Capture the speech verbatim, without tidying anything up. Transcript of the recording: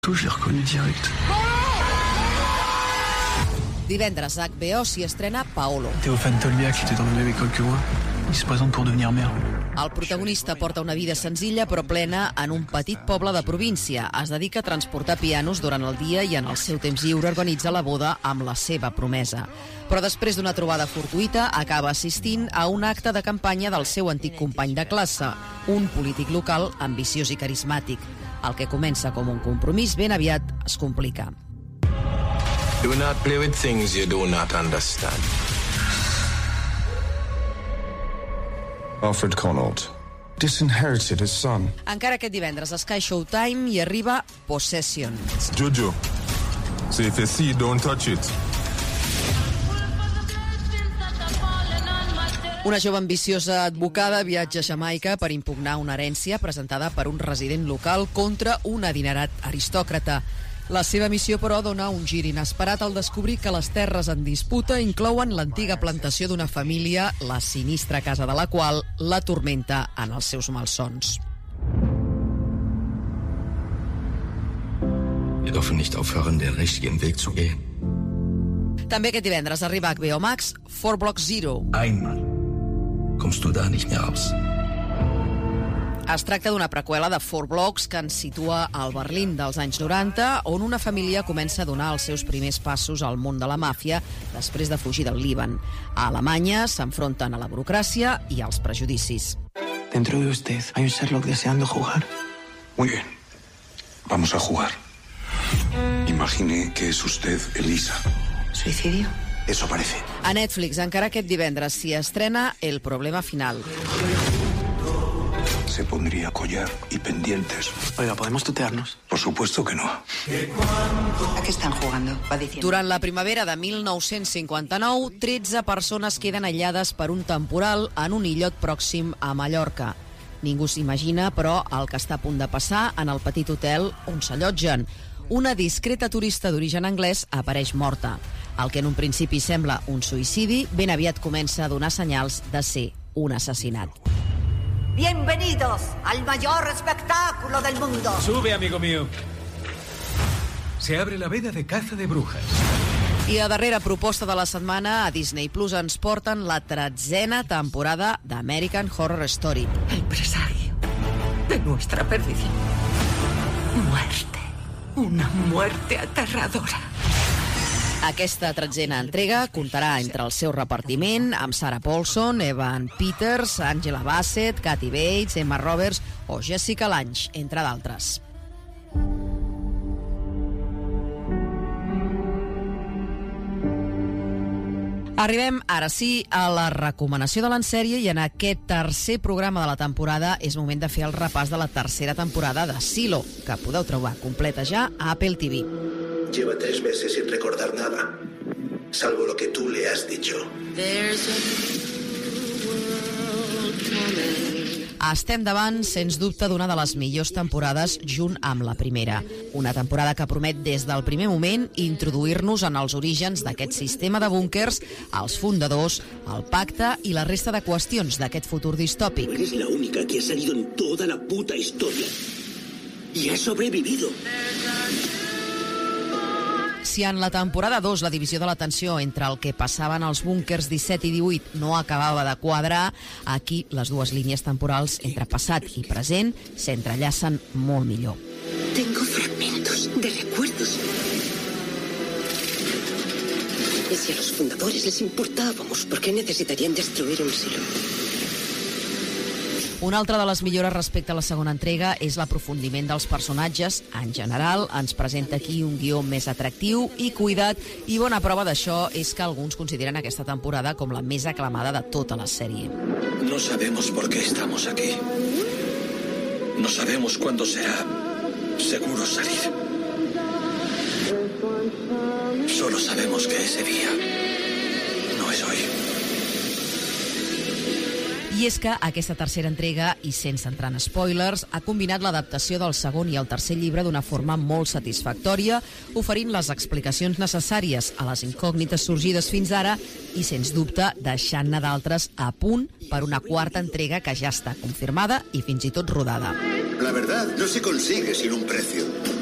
Je l'ai reconnu direct. Divendres a H B O s'hi estrena Paolo. Théophane Tolbiac, qui était dans la même école que moi, il se présente pour devenir maire. El protagonista porta una vida senzilla però plena en un petit poble de província. Es dedica a transportar pianos durant el dia i en el seu temps lliure organitza la boda amb la seva promesa. Però després d'una trobada fortuïta acaba assistint a un acte de campanya del seu antic company de classe, un polític local ambiciós i carismàtic. El que comença com un compromís ben aviat es complica. Do not play with things you do not understand. Alfred Connaught disinherited his son. Encara aquest divendres a Sky Showtime hi arriba Possession. It's Jojo. So if you see it, don't touch it. Una jove ambiciosa advocada viatja a Jamaica per impugnar una herència presentada per un resident local contra un adinerat aristòcrata. La seva missió, però, dona un gir inesperat al descobrir que les terres en disputa inclouen l'antiga plantació d'una família, la sinistra casa de la qual la tormenta en els seus malsons. Wir dürfen nicht aufhören, den richtigen Weg zu gehen. També aquest divendres arriba a H B O Max four Block Zero. Einmal kommst du da nicht mehr raus. Es tracta d'una preqüela de Four Blocks que ens situa al Berlín dels anys noranta, on una família comença a donar els seus primers passos al món de la màfia després de fugir del Líban. A Alemanya s'enfronten a la burocràcia i als prejudicis. Dentro de usted hay un Sherlock deseando jugar. Muy bien. Vamos a jugar. Imagine que es usted Elisa. ¿Suicidio? Eso parece. A Netflix, encara aquest divendres, s'hi estrena El problema final. Se pondría collar y pendientes. Oiga, ¿podemos tutearnos? Por supuesto que no. ¿A qué están jugando? Va diciendo. Durant la primavera de mil nou-cents cinquanta-nou, tretze persones queden aïllades per un temporal en un illot pròxim a Mallorca. Ningú s'imagina, però, el que està a punt de passar en el petit hotel on s'allotgen. Una discreta turista d'origen anglès apareix morta. El que en un principi sembla un suïcidi, ben aviat comença a donar senyals de ser un assassinat. Bienvenidos al mayor espectáculo del mundo. Sube, amigo mío. Se abre la veda de caza de brujas. I a darrera proposta de la setmana, a Disney Plus ens porten la tretzena temporada d'American Horror Story. El presagio de nuestra perdición. Muerte. Una muerte aterradora. Aquesta tretzena entrega comptarà entre el seu repartiment amb Sarah Paulson, Evan Peters, Angela Bassett, Kathy Bates, Emma Roberts o Jessica Lange, entre d'altres. Arribem, ara sí, a la recomanació de l'ensèrie i en aquest tercer programa de la temporada és moment de fer el repàs de la tercera temporada de Silo, que podeu trobar completa ja a Apple T V. Lleva tres meses sin recordar nada, salvo lo que tú le has dicho. Estem davant, sens dubte, d'una de les millors temporades junt amb la primera. Una temporada que promet des del primer moment introduir-nos en els orígens d'aquest sistema de búnkers, els fundadors, el pacte i la resta de qüestions d'aquest futur distòpic. Eres la única que ha salido en toda la puta historia. Y ha sobrevivido. Si en la temporada dos la divisió de l'atenció entre el que passaven als búnkers disset i divuit no acabava de quadrar, aquí les dues línies temporals entre passat i present s'entrellacen molt millor. Tengo fragmentos de recuerdos. Y si a los fundadores les importábamos, ¿por qué necesitarían destruir un silo? Una altra de les millores respecte a la segona entrega és l'aprofundiment dels personatges. En general, ens presenta aquí un guió més atractiu i cuidat, i bona prova d'això és que alguns consideren aquesta temporada com la més aclamada de tota la sèrie. No sabemos por qué estamos aquí. No sabemos cuándo será seguro salir. Solo sabemos que ese día no es hoy. I és que aquesta tercera entrega, i sense entrar en spoilers, ha combinat l'adaptació del segon i el tercer llibre d'una forma molt satisfactòria, oferint les explicacions necessàries a les incògnites sorgides fins ara i, sens dubte, deixant-ne d'altres a punt per una quarta entrega que ja està confirmada i fins i tot rodada. La verdad no se consigue sin un precio.